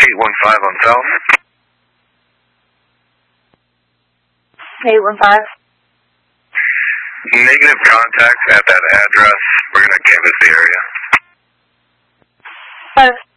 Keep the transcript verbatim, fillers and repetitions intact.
eight one five on South. eight one five. Negative contact at that address. We're going to canvass the area. Five.